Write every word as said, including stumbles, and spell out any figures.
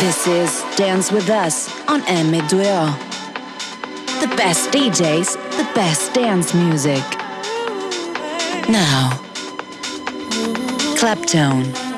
This is Dance With Us on M two O. The best D Js, the best dance music. Now, Claptone.